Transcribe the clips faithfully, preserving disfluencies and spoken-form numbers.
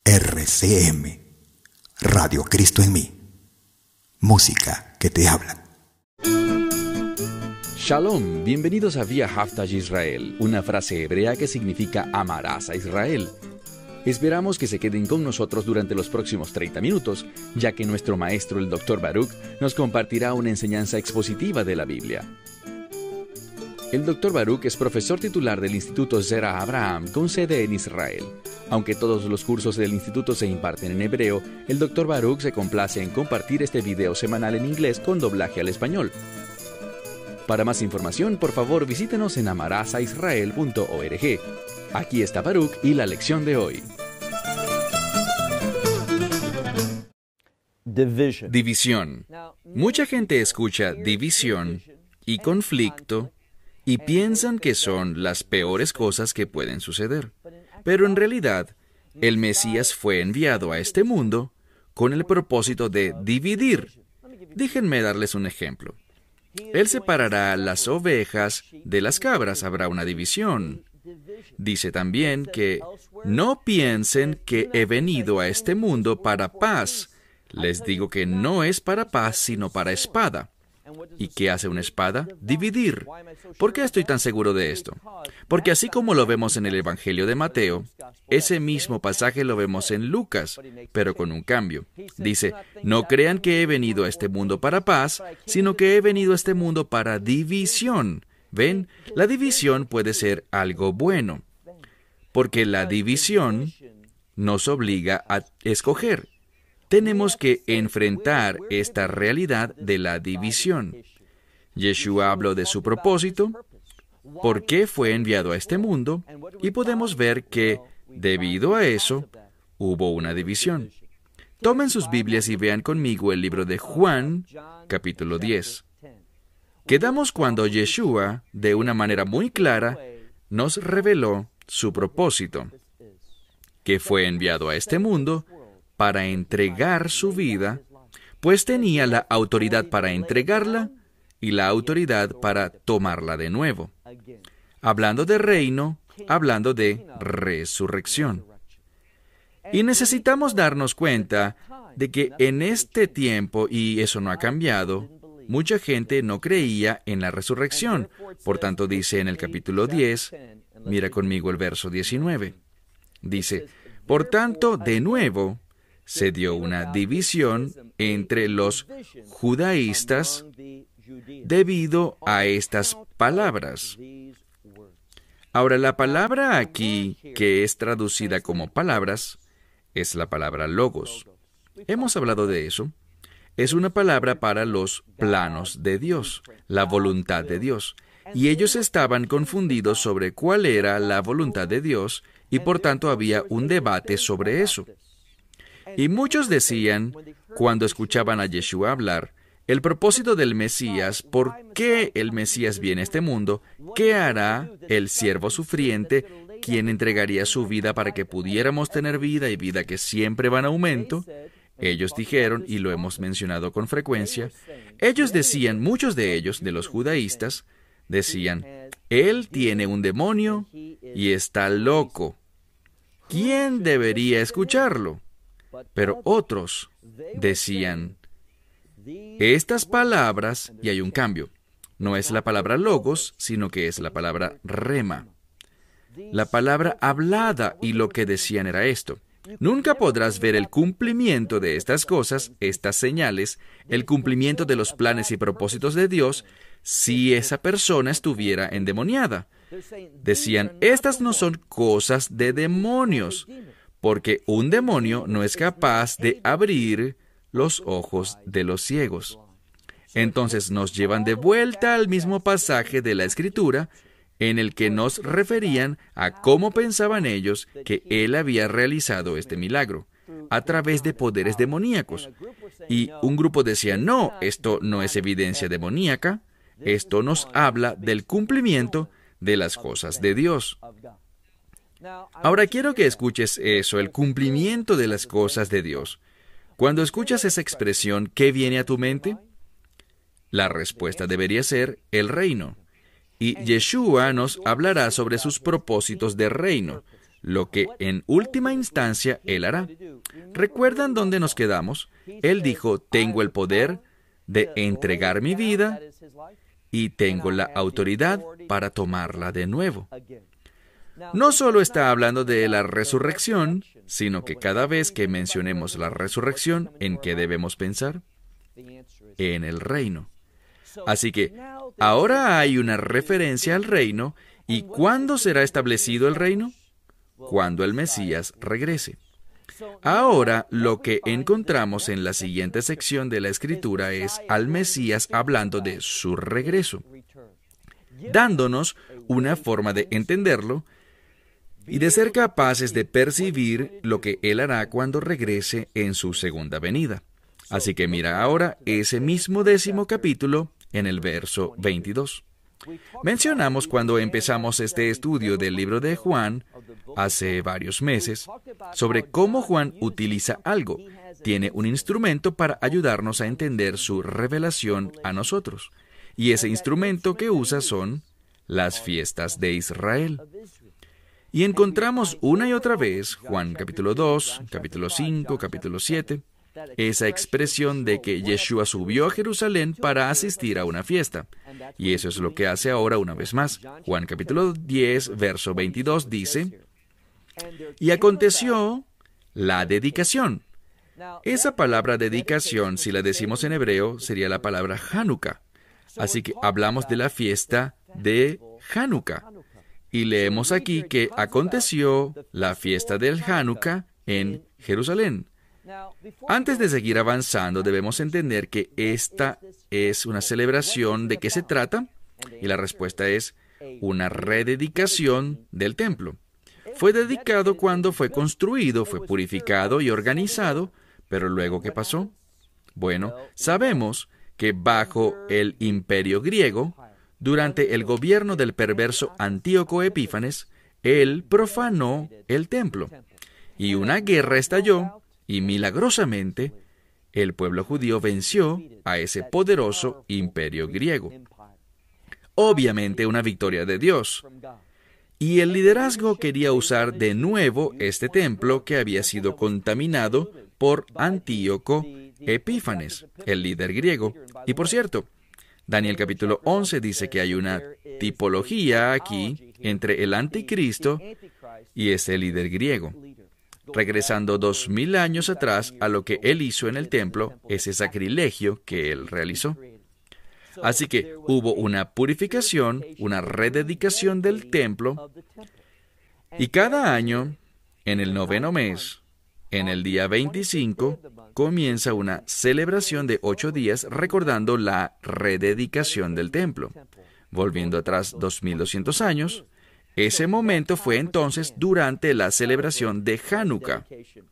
R C M, Radio Cristo en mí. Música que te habla. Shalom, bienvenidos a Vía Haftaj Israel, una frase hebrea que significa amarás a Israel. Esperamos que se queden con nosotros durante los próximos treinta minutos, ya que nuestro maestro, el doctor Baruch, nos compartirá una enseñanza expositiva de la Biblia. El doctor Baruch es profesor titular del Instituto Zera Abraham, con sede en Israel. Aunque todos los cursos del instituto se imparten en hebreo, el doctor Baruch se complace en compartir este video semanal en inglés con doblaje al español. Para más información, por favor, visítenos en amaraza israel punto org. Aquí está Baruch y la lección de hoy. División. Mucha gente escucha división y conflicto y piensan que son las peores cosas que pueden suceder. Pero en realidad, el Mesías fue enviado a este mundo con el propósito de dividir. Déjenme darles un ejemplo. Él separará las ovejas de las cabras, habrá una división. Dice también que no piensen que he venido a este mundo para paz. Les digo que no es para paz, sino para espada. ¿Y qué hace una espada? Dividir. ¿Por qué estoy tan seguro de esto? Porque así como lo vemos en el Evangelio de Mateo, ese mismo pasaje lo vemos en Lucas, pero con un cambio. Dice, no crean que he venido a este mundo para paz, sino que he venido a este mundo para división. ¿Ven? La división puede ser algo bueno, porque la división nos obliga a escoger. Tenemos que enfrentar esta realidad de la división. Yeshua habló de su propósito, por qué fue enviado a este mundo, y podemos ver que, debido a eso, hubo una división. Tomen sus Biblias y vean conmigo el libro de Juan, capítulo diez. Quedamos cuando Yeshua, de una manera muy clara, nos reveló su propósito, que fue enviado a este mundo para entregar su vida, pues tenía la autoridad para entregarla y la autoridad para tomarla de nuevo. Hablando de reino, hablando de resurrección. Y necesitamos darnos cuenta de que en este tiempo, y eso no ha cambiado, mucha gente no creía en la resurrección. Por tanto, dice en el capítulo diez, mira conmigo el verso diecinueve. Dice, por tanto, de nuevo, se dio una división entre los judaístas debido a estas palabras. Ahora, la palabra aquí, que es traducida como palabras, es la palabra logos. Hemos hablado de eso. Es una palabra para los planos de Dios, la voluntad de Dios. Y ellos estaban confundidos sobre cuál era la voluntad de Dios, y por tanto había un debate sobre eso. Y muchos decían, cuando escuchaban a Yeshua hablar, el propósito del Mesías, ¿por qué el Mesías viene a este mundo? ¿Qué hará el siervo sufriente, quien entregaría su vida para que pudiéramos tener vida y vida que siempre va en aumento? Ellos dijeron, y lo hemos mencionado con frecuencia, ellos decían, muchos de ellos, de los judaístas, decían, Él tiene un demonio y está loco. ¿Quién debería escucharlo? Pero otros decían, estas palabras, y hay un cambio, no es la palabra logos, sino que es la palabra rema. La palabra hablada, y lo que decían era esto. Nunca podrás ver el cumplimiento de estas cosas, estas señales, el cumplimiento de los planes y propósitos de Dios, si esa persona estuviera endemoniada. Decían, estas no son cosas de demonios, porque un demonio no es capaz de abrir los ojos de los ciegos. Entonces nos llevan de vuelta al mismo pasaje de la Escritura, en el que nos referían a cómo pensaban ellos que Él había realizado este milagro, a través de poderes demoníacos. Y un grupo decía, no, esto no es evidencia demoníaca, esto nos habla del cumplimiento de las cosas de Dios. Ahora quiero que escuches eso, el cumplimiento de las cosas de Dios. Cuando escuchas esa expresión, ¿qué viene a tu mente? La respuesta debería ser el reino. Y Yeshua nos hablará sobre sus propósitos de reino. lo que en última instancia Él hará. ¿Recuerdan dónde nos quedamos? Él dijo, tengo el poder de entregar mi vida y tengo la autoridad para tomarla de nuevo. No solo está hablando de la resurrección, sino que cada vez que mencionemos la resurrección, ¿en qué debemos pensar? En el reino. Así que ahora hay una referencia al reino. ¿Y cuándo será establecido el reino? Cuando el Mesías regrese. Ahora, lo que encontramos en la siguiente sección de la Escritura es al Mesías hablando de su regreso, dándonos una forma de entenderlo y de ser capaces de percibir lo que Él hará cuando regrese en su segunda venida. Así que mira ahora ese mismo décimo capítulo en el verso veintidós. Mencionamos cuando empezamos este estudio del libro de Juan, hace varios meses, sobre cómo Juan utiliza algo. Tiene un instrumento para ayudarnos a entender su revelación a nosotros. Y ese instrumento que usa son las fiestas de Israel. Y encontramos una y otra vez, Juan capítulo dos, capítulo cinco, capítulo siete, esa expresión de que Yeshua subió a Jerusalén para asistir a una fiesta. Y eso es lo que hace ahora una vez más. Juan capítulo diez, verso veintidós dice, y aconteció la dedicación. Esa palabra dedicación, si la decimos en hebreo, sería la palabra Hanukkah. Así que hablamos de la fiesta de Hanukkah. Y leemos aquí que aconteció la fiesta del Hanukkah en Jerusalén. Antes de seguir avanzando, debemos entender que esta es una celebración. ¿De qué se trata? Y la respuesta es una rededicación del templo. Fue dedicado cuando fue construido, fue purificado y organizado, pero luego, ¿qué pasó? Bueno, sabemos que bajo el imperio griego, durante el gobierno del perverso Antíoco Epífanes, él profanó el templo. Y una guerra estalló, y milagrosamente, el pueblo judío venció a ese poderoso imperio griego. Obviamente una victoria de Dios. Y el liderazgo quería usar de nuevo este templo que había sido contaminado por Antíoco Epífanes, el líder griego. Y por cierto, Daniel capítulo once dice que hay una tipología aquí entre el anticristo y ese líder griego. Regresando dos mil años atrás a lo que él hizo en el templo, ese sacrilegio que él realizó. Así que hubo una purificación, una rededicación del templo, y cada año, en el noveno mes, en el día veinticinco, comienza una celebración de ocho días recordando la rededicación del templo. Volviendo atrás dos mil doscientos años, ese momento fue entonces durante la celebración de Hanukkah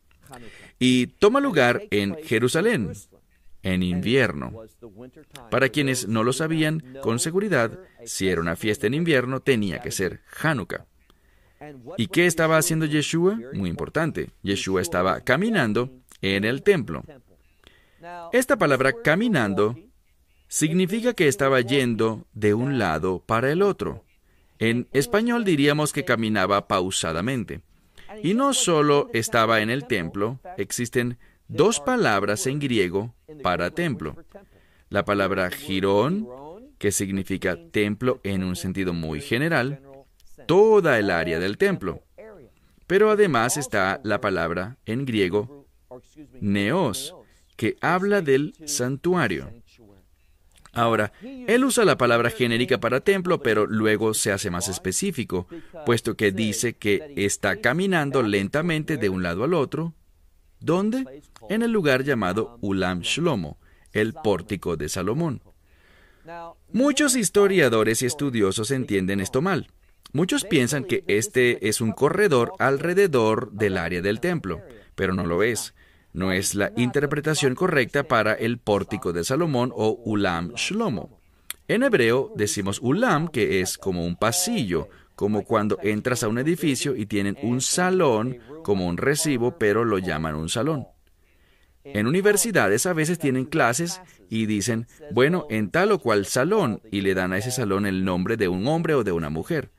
y toma lugar en Jerusalén, en invierno. Para quienes no lo sabían con seguridad, si era una fiesta en invierno, tenía que ser Hanukkah. ¿Y qué estaba haciendo Yeshua? Muy importante. Yeshua estaba caminando en el templo. Esta palabra caminando significa que estaba yendo de un lado para el otro. En español diríamos que caminaba pausadamente. Y no solo estaba en el templo, existen dos palabras en griego para templo. La palabra girón, que significa templo en un sentido muy general, toda el área del templo. Pero además está la palabra en griego neos, que habla del santuario. Ahora, él usa la palabra genérica para templo, pero luego se hace más específico, puesto que dice que está caminando lentamente de un lado al otro. ¿Dónde? En el lugar llamado Ulam Shlomo, el pórtico de Salomón. Muchos historiadores y estudiosos entienden esto mal. Muchos piensan que este es un corredor alrededor del área del templo, pero no lo es. No es la interpretación correcta para el pórtico de Salomón o Ulam Shlomo. En hebreo decimos Ulam, que es como un pasillo, como cuando entras a un edificio y tienen un salón como un recibo, pero lo llaman un salón. En universidades a veces tienen clases y dicen, bueno, en tal o cual salón, y le dan a ese salón el nombre de un hombre o de una mujer.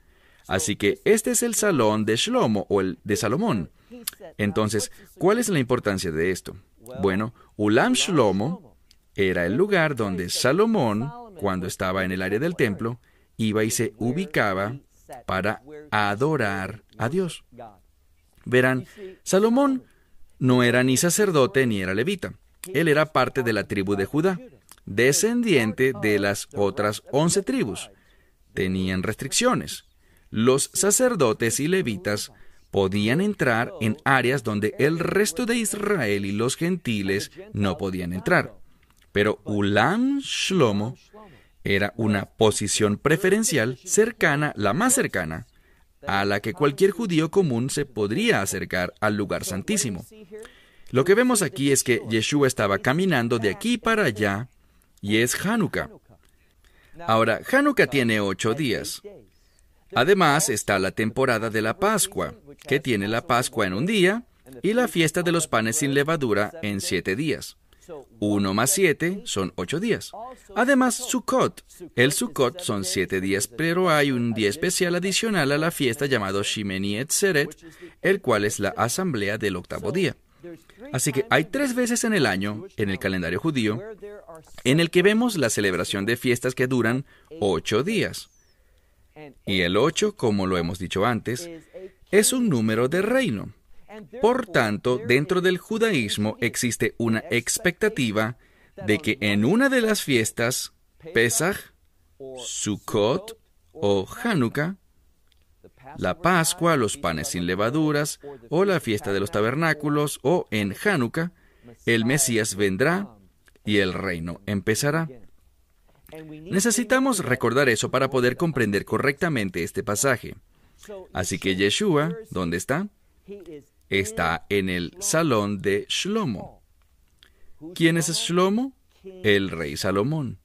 Así que este es el salón de Shlomo o el de Salomón. Entonces, ¿cuál es la importancia de esto? Bueno, Ulam Shlomo era el lugar donde Salomón, cuando estaba en el área del templo, iba y se ubicaba para adorar a Dios. Verán, Salomón no era ni sacerdote ni era levita. Él era parte de la tribu de Judá, descendiente de las otras once tribus. Tenían restricciones. Los sacerdotes y levitas podían entrar en áreas donde el resto de Israel y los gentiles no podían entrar. Pero Ulam Shlomo era una posición preferencial cercana, la más cercana, a la que cualquier judío común se podría acercar al lugar santísimo. Lo que vemos aquí es que Yeshua estaba caminando de aquí para allá, y es Hanukkah. Ahora, Hanukkah tiene ocho días. Además, está la temporada de la Pascua, que tiene la Pascua en un día, y la fiesta de los panes sin levadura en siete días. Uno más siete son ocho días. Además, Sukkot. El Sukkot son siete días, pero hay un día especial adicional a la fiesta llamado Shimini Atzeret, el cual es la asamblea del octavo día. Así que hay tres veces en el año, en el calendario judío, en el que vemos la celebración de fiestas que duran ocho días. Y el ocho, como lo hemos dicho antes, es un número de reino. Por tanto, dentro del judaísmo existe una expectativa de que en una de las fiestas, Pesach, Sukkot o Hanukkah, la Pascua, los panes sin levaduras, o la fiesta de los tabernáculos, o en Hanukkah, el Mesías vendrá y el reino empezará. Necesitamos recordar eso para poder comprender correctamente este pasaje. Así que Yeshua, ¿dónde está? Está en el salón de Shlomo. ¿Quién es Shlomo? El rey Salomón.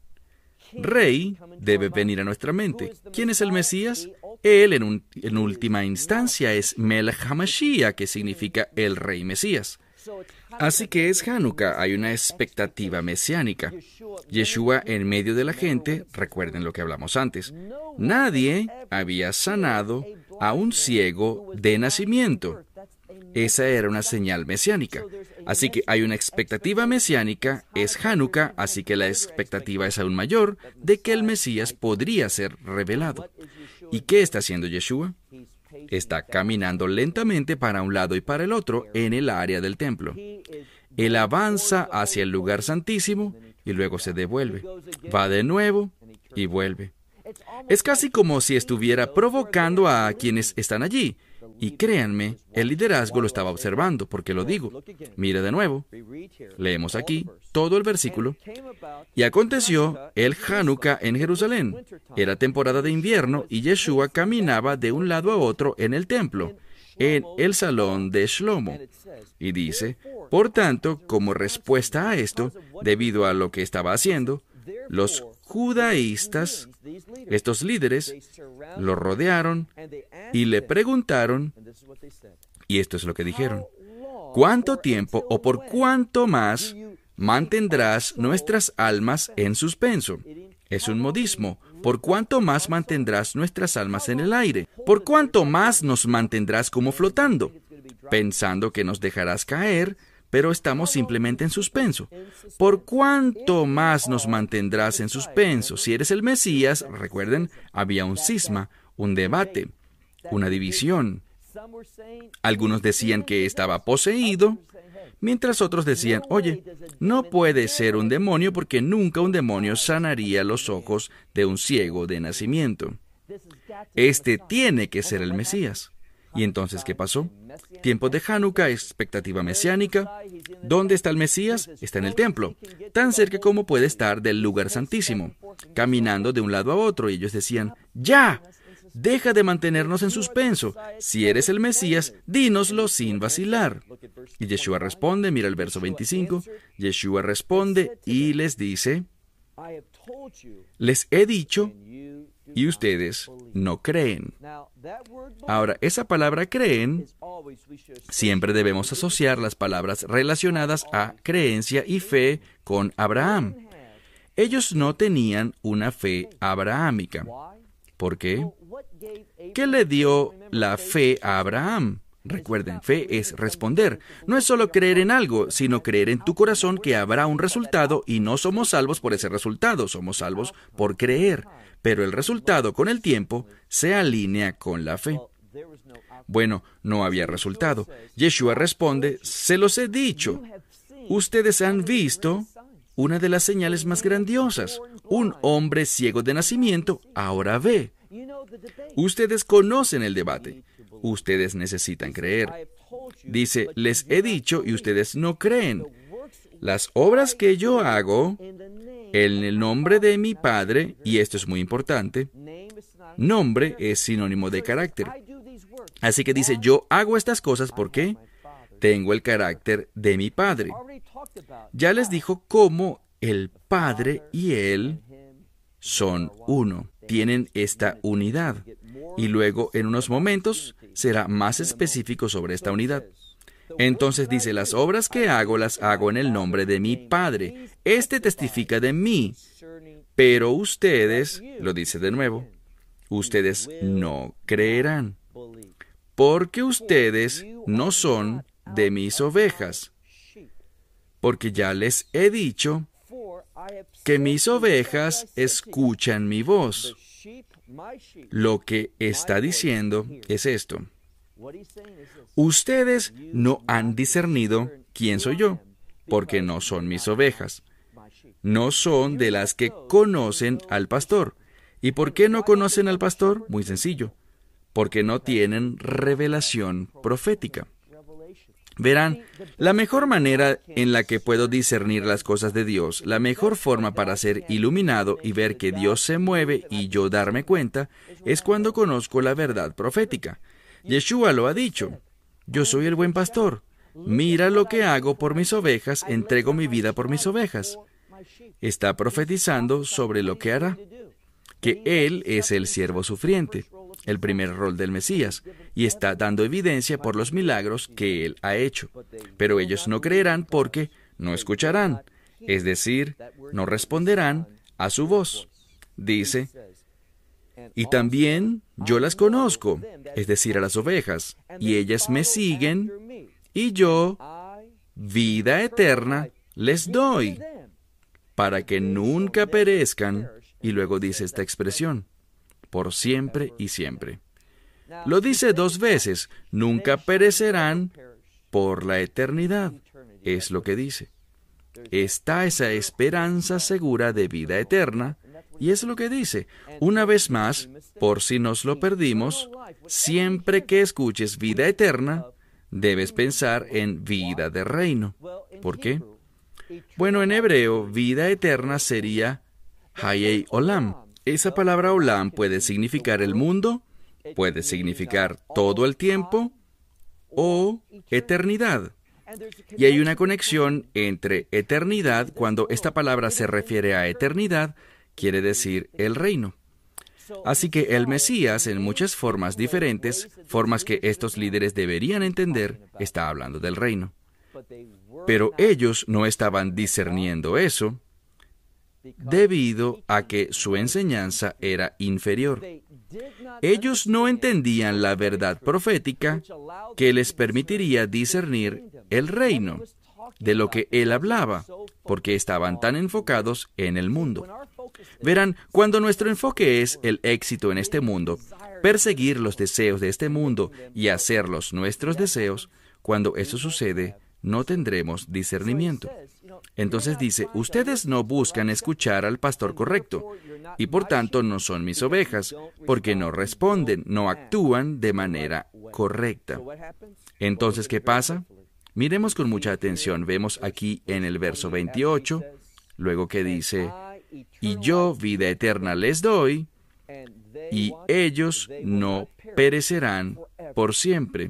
Rey debe venir a nuestra mente. ¿Quién es el Mesías? Él, en, un, en última instancia, es Melech HaMashiach, que significa el Rey Mesías. Así que es Hanukkah, hay una expectativa mesiánica. Yeshua en medio de la gente, recuerden lo que hablamos antes. Nadie había sanado a un ciego de nacimiento. Esa era una señal mesiánica. Así que hay una expectativa mesiánica, es Hanukkah, así que la expectativa es aún mayor de que el Mesías podría ser revelado. ¿Y qué está haciendo Yeshua? Está caminando lentamente para un lado y para el otro en el área del templo. Él avanza hacia el lugar santísimo y luego se devuelve. Va de nuevo y vuelve. Es casi como si estuviera provocando a quienes están allí. Y créanme, el liderazgo lo estaba observando, porque lo digo. Mire de nuevo. Leemos aquí todo el versículo. Y aconteció el Hanukkah en Jerusalén. Era temporada de invierno y Yeshua caminaba de un lado a otro en el templo, en el salón de Shlomo. Y dice, por tanto, como respuesta a esto, debido a lo que estaba haciendo, los judaístas, estos líderes, lo rodearon y le preguntaron, y esto es lo que dijeron: ¿cuánto tiempo o por cuánto más mantendrás nuestras almas en suspenso? Es un modismo. ¿Por cuánto más mantendrás nuestras almas en el aire? ¿Por cuánto más nos mantendrás como flotando? Pensando que nos dejarás caer, pero estamos simplemente en suspenso. ¿Por cuánto más nos mantendrás en suspenso? Si eres el Mesías, recuerden, había un cisma, un debate, una división. Algunos decían que estaba poseído, mientras otros decían, oye, no puede ser un demonio porque nunca un demonio sanaría los ojos de un ciego de nacimiento. Este tiene que ser el Mesías. ¿Y entonces qué pasó? Tiempo de Hanukkah, expectativa mesiánica. ¿Dónde está el Mesías? Está en el templo, tan cerca como puede estar del lugar santísimo, caminando de un lado a otro. Y ellos decían, ¡ya! Deja de mantenernos en suspenso. Si eres el Mesías, dínoslo sin vacilar. Y Yeshua responde, mira el verso veinticinco. Yeshua responde y les dice, les he dicho y ustedes no creen. Ahora, esa palabra creen, siempre debemos asociar las palabras relacionadas a creencia y fe con Abraham. Ellos no tenían una fe abrahámica. ¿Por qué? que le dio la fe a Abraham. Recuerden, fe es responder. No es solo creer en algo, sino creer en tu corazón que habrá un resultado y no somos salvos por ese resultado, somos salvos por creer. Pero el resultado con el tiempo se alinea con la fe. Bueno, no había resultado. Yeshua responde, se los he dicho. Ustedes han visto una de las señales más grandiosas. Un hombre ciego de nacimiento ahora ve. Ustedes conocen el debate. Ustedes necesitan creer. Dice, les he dicho y ustedes no creen. Las obras que yo hago en el nombre de mi Padre, y esto es muy importante, nombre es sinónimo de carácter. Así que dice, yo hago estas cosas porque tengo el carácter de mi Padre. Ya les dijo cómo el Padre y Él son uno. Tienen esta unidad. Y luego, en unos momentos, será más específico sobre esta unidad. Entonces dice, las obras que hago las hago en el nombre de mi Padre. Este testifica de mí. Pero ustedes, lo dice de nuevo, ustedes no creerán. Porque ustedes no son de mis ovejas. Porque ya les he dicho que mis ovejas escuchan mi voz. Lo que está diciendo es esto. Ustedes no han discernido quién soy yo, porque no son mis ovejas. No son de las que conocen al pastor. ¿Y por qué no conocen al pastor? Muy sencillo. Porque no tienen revelación profética. Verán, la mejor manera en la que puedo discernir las cosas de Dios, la mejor forma para ser iluminado y ver que Dios se mueve y yo darme cuenta, es cuando conozco la verdad profética. Yeshua lo ha dicho, yo soy el buen pastor. Mira lo que hago por mis ovejas, entrego mi vida por mis ovejas. Está profetizando sobre lo que hará, que Él es el siervo sufriente, el primer rol del Mesías, y está dando evidencia por los milagros que Él ha hecho. Pero ellos no creerán porque no escucharán, es decir, no responderán a su voz. Dice, y también yo las conozco, es decir, a las ovejas, y ellas me siguen, y yo, vida eterna, les doy, para que nunca perezcan, y luego dice esta expresión, por siempre y siempre. Lo dice dos veces, nunca perecerán por la eternidad, es lo que dice. Está esa esperanza segura de vida eterna, y es lo que dice. Una vez más, por si nos lo perdimos, siempre que escuches vida eterna, debes pensar en vida de reino. ¿Por qué? Bueno, en hebreo, vida eterna sería Hayei Olam. Esa palabra Olam puede significar el mundo, puede significar todo el tiempo o eternidad. Y hay una conexión entre eternidad, cuando esta palabra se refiere a eternidad, quiere decir el reino. Así que el Mesías, en muchas formas diferentes, formas que estos líderes deberían entender, está hablando del reino. Pero ellos no estaban discerniendo eso, debido a que su enseñanza era inferior. Ellos no entendían la verdad profética que les permitiría discernir el reino de lo que él hablaba, porque estaban tan enfocados en el mundo. Verán, cuando nuestro enfoque es el éxito en este mundo, perseguir los deseos de este mundo y hacerlos nuestros deseos, cuando eso sucede, no tendremos discernimiento. Entonces dice, ustedes no buscan escuchar al pastor correcto, y por tanto no son mis ovejas, porque no responden, no actúan de manera correcta. Entonces, ¿qué pasa? Miremos con mucha atención. Vemos aquí en el verso veintiocho, luego que dice, y yo vida eterna les doy, y ellos no perecerán por siempre,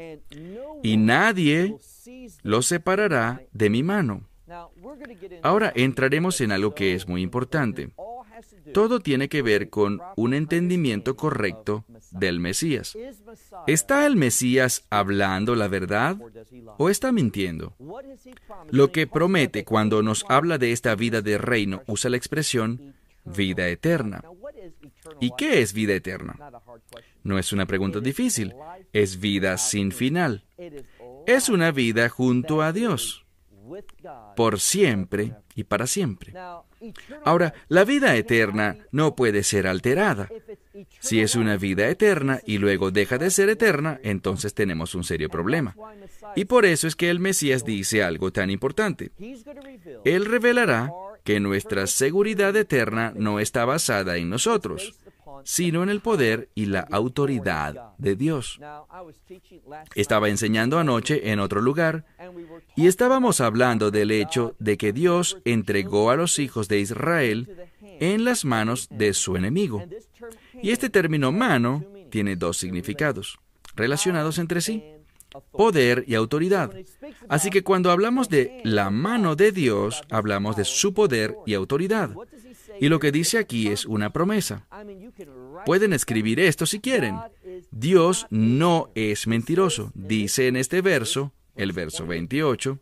y nadie los separará de mi mano. Ahora entraremos en algo que es muy importante. Todo tiene que ver con un entendimiento correcto del Mesías. ¿Está el Mesías hablando la verdad o está mintiendo? Lo que promete cuando nos habla de esta vida de reino usa la expresión vida eterna. ¿Y qué es vida eterna? No es una pregunta difícil. Es vida sin final. Es una vida junto a Dios, por siempre y para siempre. Ahora, la vida eterna no puede ser alterada. Si es una vida eterna y luego deja de ser eterna, entonces tenemos un serio problema. Y por eso es que el Mesías dice algo tan importante. Él revelará que nuestra seguridad eterna no está basada en nosotros, sino en el poder y la autoridad de Dios. Estaba enseñando anoche en otro lugar, y estábamos hablando del hecho de que Dios entregó a los hijos de Israel en las manos de su enemigo. Y este término mano tiene dos significados, relacionados entre sí: poder y autoridad. Así que cuando hablamos de la mano de Dios, hablamos de su poder y autoridad. Y lo que dice aquí es una promesa. Pueden escribir esto si quieren. Dios no es mentiroso. Dice en este verso, el verso veintiocho,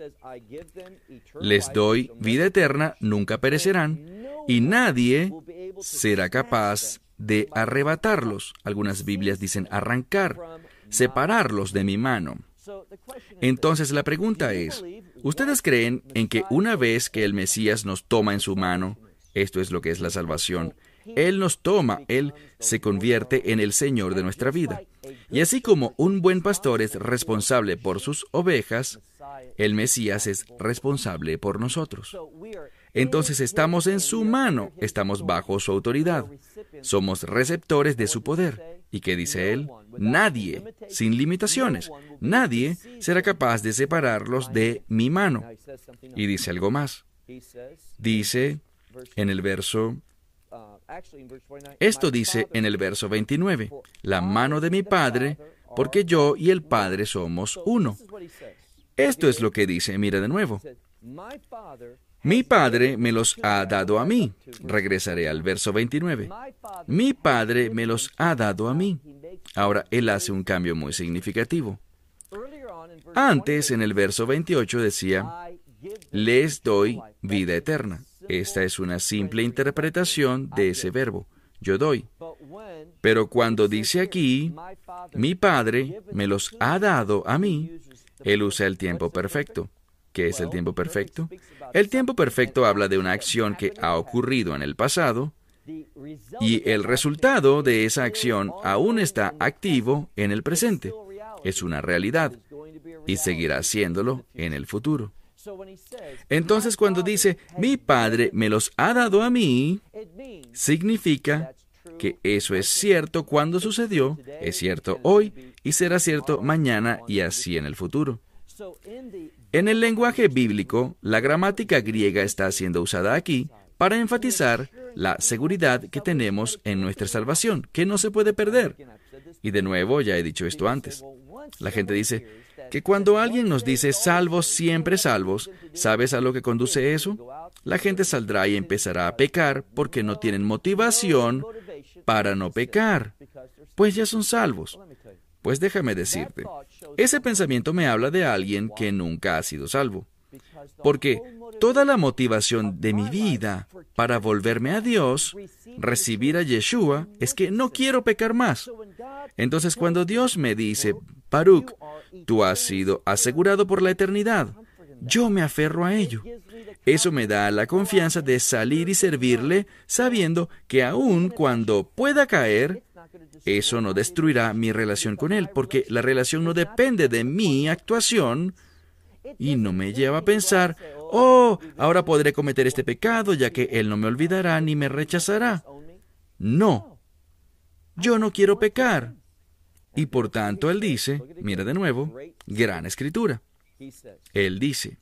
les doy vida eterna, nunca perecerán, y nadie será capaz de arrebatarlos. Algunas Biblias dicen arrancar, separarlos de mi mano. Entonces la pregunta es, ¿ustedes creen en que una vez que el Mesías nos toma en su mano, esto es lo que es la salvación, Él nos toma, Él se convierte en el Señor de nuestra vida? Y así como un buen pastor es responsable por sus ovejas, el Mesías es responsable por nosotros. Entonces estamos en su mano, estamos bajo su autoridad, somos receptores de su poder. ¿Y qué dice Él? Nadie, sin limitaciones, nadie será capaz de separarlos de mi mano. Y dice algo más. Dice en el verso... Esto dice en el verso veintinueve, la mano de mi Padre, porque yo y el Padre somos uno. Esto es lo que dice, mira de nuevo. Mi Padre me los ha dado a mí. Regresaré al verso veintinueve. Mi Padre me los ha dado a mí. Ahora, Él hace un cambio muy significativo. Antes, en el verso veintiocho, decía, les doy vida eterna. Esta es una simple interpretación de ese verbo, yo doy. Pero cuando dice aquí, mi Padre me los ha dado a mí, Él usa el tiempo perfecto. ¿Qué es el tiempo perfecto? El tiempo perfecto habla de una acción que ha ocurrido en el pasado, y el resultado de esa acción aún está activo en el presente. Es una realidad, y seguirá siéndolo en el futuro. Entonces, cuando dice, mi Padre me los ha dado a mí, significa que eso es cierto cuando sucedió, es cierto hoy, y será cierto mañana y así en el futuro. En el lenguaje bíblico, la gramática griega está siendo usada aquí para enfatizar la seguridad que tenemos en nuestra salvación, que no se puede perder. Y de nuevo, ya he dicho esto antes. La gente dice que cuando alguien nos dice salvos, siempre salvos, ¿sabes a lo que conduce eso? La gente saldrá y empezará a pecar porque no tienen motivación para no pecar, pues ya son salvos. Pues déjame decirte, ese pensamiento me habla de alguien que nunca ha sido salvo, porque toda la motivación de mi vida para volverme a Dios, recibir a Yeshua, es que no quiero pecar más. Entonces, cuando Dios me dice, Baruch, tú has sido asegurado por la eternidad, yo me aferro a ello. Eso me da la confianza de salir y servirle, sabiendo que aun cuando pueda caer, eso no destruirá mi relación con Él, porque la relación no depende de mi actuación y no me lleva a pensar, oh, ahora podré cometer este pecado, ya que Él no me olvidará ni me rechazará. No, yo no quiero pecar. Y por tanto Él dice, mira de nuevo, gran escritura. Él dice,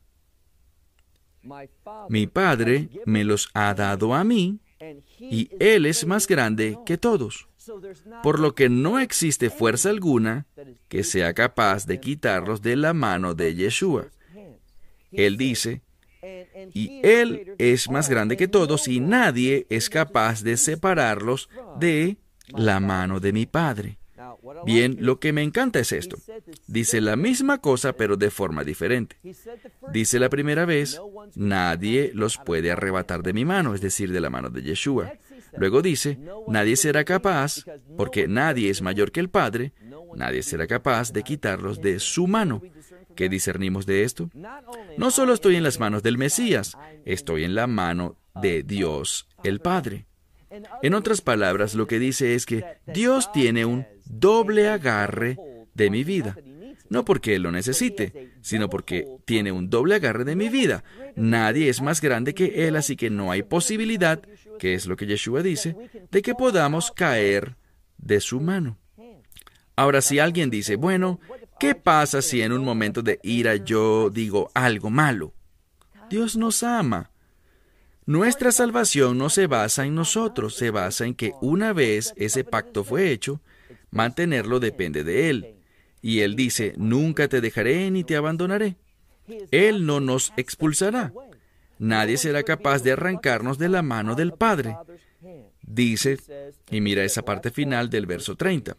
mi Padre me los ha dado a mí, y Él es más grande que todos, por lo que no existe fuerza alguna que sea capaz de quitarlos de la mano de Yeshua. Él dice, y Él es más grande que todos, y nadie es capaz de separarlos de la mano de mi Padre. Bien, lo que me encanta es esto. Dice la misma cosa, pero de forma diferente. Dice la primera vez, nadie los puede arrebatar de mi mano, es decir, de la mano de Yeshua. Luego dice, nadie será capaz, porque nadie es mayor que el Padre, nadie será capaz de quitarlos de su mano. ¿Qué discernimos de esto? No solo estoy en las manos del Mesías, estoy en la mano de Dios el Padre. En otras palabras, lo que dice es que Dios tiene un doble agarre de mi vida. No porque Él lo necesite, sino porque tiene un doble agarre de mi vida. Nadie es más grande que Él, así que no hay posibilidad, que es lo que Yeshua dice, de que podamos caer de su mano. Ahora, si alguien dice, bueno, ¿qué pasa si en un momento de ira yo digo algo malo? Dios nos ama. Nuestra salvación no se basa en nosotros, se basa en que una vez ese pacto fue hecho, mantenerlo depende de Él. Y Él dice, nunca te dejaré ni te abandonaré. Él no nos expulsará. Nadie será capaz de arrancarnos de la mano del Padre. Dice, y mira esa parte final del verso treinta,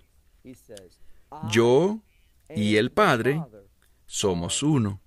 yo y el Padre somos uno.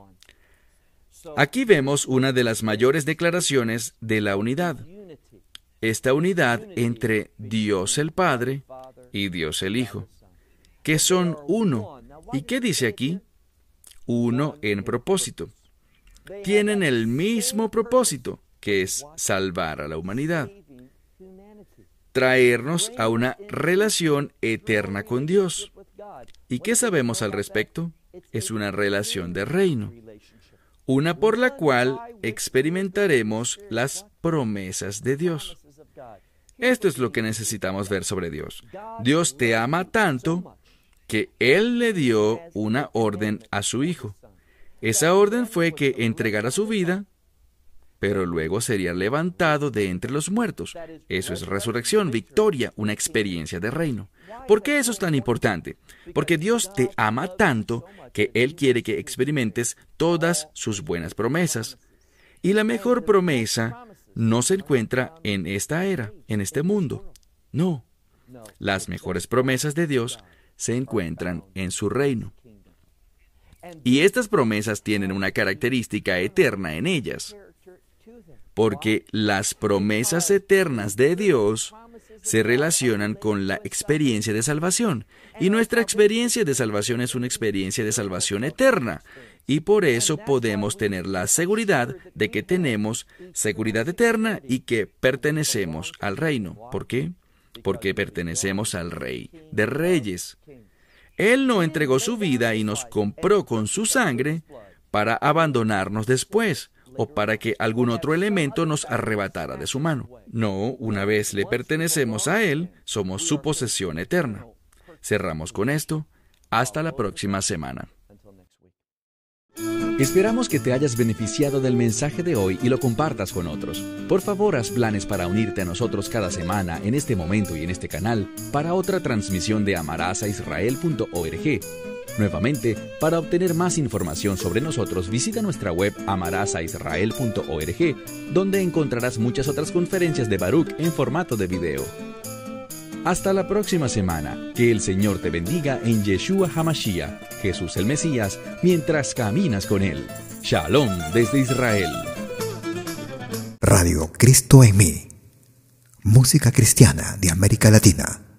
Aquí vemos una de las mayores declaraciones de la unidad. Esta unidad entre Dios el Padre y Dios el Hijo, que son uno. ¿Y qué dice aquí? Uno en propósito. Tienen el mismo propósito, que es salvar a la humanidad. Traernos a una relación eterna con Dios. ¿Y qué sabemos al respecto? Es una relación de reino, una por la cual experimentaremos las promesas de Dios. Esto es lo que necesitamos ver sobre Dios. Dios te ama tanto que Él le dio una orden a su Hijo. Esa orden fue que entregara su vida, pero luego sería levantado de entre los muertos. Eso es resurrección, victoria, una experiencia de reino. ¿Por qué eso es tan importante? Porque Dios te ama tanto que Él quiere que experimentes todas sus buenas promesas. Y la mejor promesa no se encuentra en esta era, en este mundo. No. Las mejores promesas de Dios se encuentran en su reino. Y estas promesas tienen una característica eterna en ellas, porque las promesas eternas de Dios se relacionan con la experiencia de salvación, y nuestra experiencia de salvación es una experiencia de salvación eterna, y por eso podemos tener la seguridad de que tenemos seguridad eterna y que pertenecemos al reino. ¿Por qué? Porque pertenecemos al Rey de Reyes. Él no entregó su vida y nos compró con su sangre para abandonarnos después, o para que algún otro elemento nos arrebatara de su mano. No, una vez le pertenecemos a Él, somos su posesión eterna. Cerramos con esto. Hasta la próxima semana. Esperamos que te hayas beneficiado del mensaje de hoy y lo compartas con otros. Por favor, haz planes para unirte a nosotros cada semana en este momento y en este canal para otra transmisión de amarás a israel punto org. Nuevamente, para obtener más información sobre nosotros, visita nuestra web amarás a israel punto org, donde encontrarás muchas otras conferencias de Baruch en formato de video. Hasta la próxima semana. Que el Señor te bendiga en Yeshua HaMashiach, Jesús el Mesías, mientras caminas con Él. Shalom desde Israel. Radio Cristo en mí. Música cristiana de América Latina.